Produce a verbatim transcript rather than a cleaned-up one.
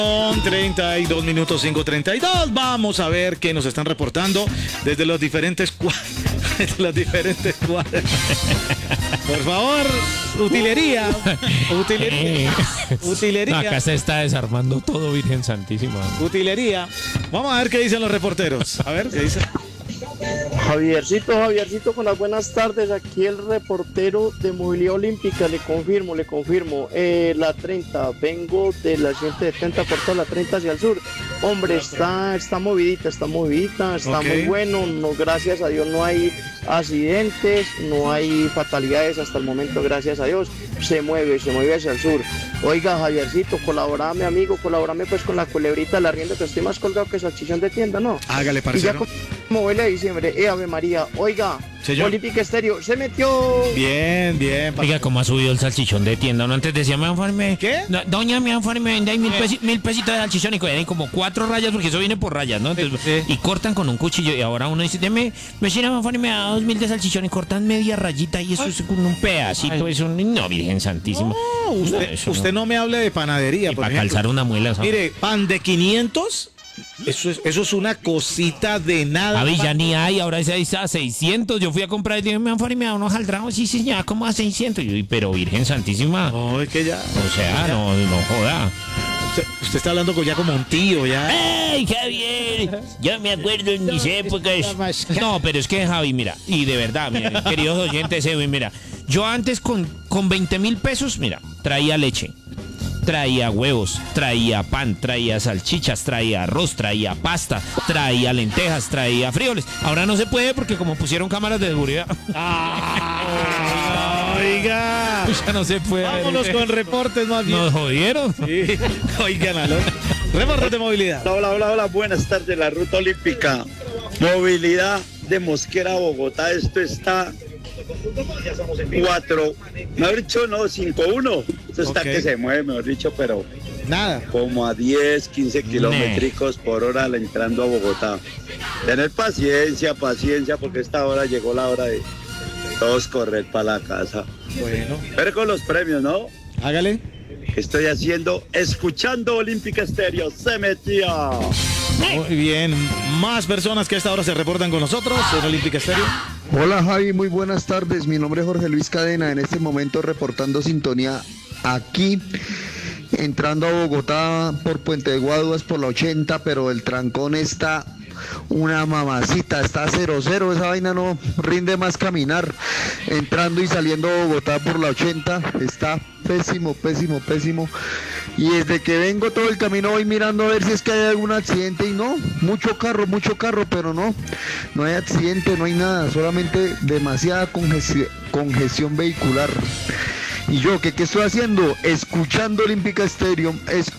treinta y dos minutos, cinco treinta y dos. Vamos a ver qué nos están reportando desde los diferentes cuadros. Desde los diferentes cuadros. Por favor, utilería. Utilería. Utilería. No, acá se está desarmando todo, Virgen Santísima. Utilería. Vamos a ver qué dicen los reporteros. A ver qué dicen. Javiercito, Javiercito, con las buenas tardes. Aquí el reportero de Movilidad Olímpica. Le confirmo, le confirmo. Eh, la treinta, vengo de la ciento setenta por toda la treinta hacia el sur. Hombre, está, está movidita, está movidita, está Ok. muy bueno. No, gracias a Dios no hay accidentes, no hay fatalidades hasta el momento, gracias a Dios. Se mueve, se mueve hacia el sur. Oiga, Javiercito, colaborame, amigo, colaborame pues con la culebrita de la rienda, que estoy más colgado que salchichón de tienda, ¿no? Hágale, Y ya parcero. como huele a diciembre, eh, Ave María, oiga, Señor. Olímpica Estéreo, se metió. Bien, bien. Oiga, cómo ha subido el salchichón de tienda. Uno antes decía, me informe. ¿Qué? No, doña, me informe, me vende ahí mil, pesi- mil pesitos de salchichón y hay como cuatro rayas, porque eso viene por rayas, ¿no? Entonces, Sí. y cortan con un cuchillo. Y ahora uno dice, deme, vecina, me informe, me da dos mil de salchichón y cortan media rayita y eso es con un pedacito. Es un. No, Virgen Santísima. No, usted, No, eso usted no me hable de panadería, Y por para ejemplo. calzar una muela. ¿sabes? Mire, pan de quinientos, eso es, eso es una cosita de nada. A ver, ya ni hay, ahora ese ahí está a seiscientos. Yo fui a comprar y dije, me informe, me da unos aldrados. Sí, señora, como a seiscientos. Y yo, pero Virgen Santísima. No, es que ya. O sea, no, no joda. Usted, usted está hablando con, ya como un tío, ya. ¡Ay, Javier! Yo me acuerdo en mis épocas. No, pero es que, Javi, mira, y de verdad, mira, queridos oyentes, Edwin, mira, yo antes con, con veinte mil pesos, mira, traía leche, traía huevos, traía pan, traía salchichas, traía arroz, traía pasta, traía lentejas, traía frijoles. Ahora no se puede porque como pusieron cámaras de seguridad, Oiga. ya no se puede. Vámonos con reportes más bien. Nos jodieron. Sí. Oigan, aló. Reportes de movilidad. Hola, hola, hola, buenas tardes, la ruta olímpica. Movilidad de Mosquera a Bogotá, esto está cuatro, mejor dicho, no, cinco uno. Esto está Ok. que se mueve, mejor dicho, pero Nada. como a diez, quince kilómetros por hora entrando a Bogotá. Tener paciencia, paciencia, porque esta hora llegó la hora de todos correr para la casa. Bueno, Pero con los premios, ¿no? hágale. Estoy haciendo, escuchando Olímpica Estéreo, se metía. Muy bien. Más personas que a esta hora se reportan con nosotros en Olímpica Estéreo. Hola Javi, muy buenas tardes. Mi nombre es Jorge Luis Cadena. En este momento reportando sintonía aquí, entrando a Bogotá por Puente de Guaduas por la ochenta, pero el trancón está una mamacita, está cero cero, esa vaina no rinde más caminar. Entrando y saliendo a Bogotá por la ochenta está pésimo, pésimo, pésimo. Y desde que vengo todo el camino voy mirando a ver si es que hay algún accidente y no, mucho carro, mucho carro, pero no, no hay accidente, no hay nada, solamente demasiada congestión, congestión vehicular. Y yo, ¿qué, qué estoy haciendo? Escuchando Olímpica Estéreo,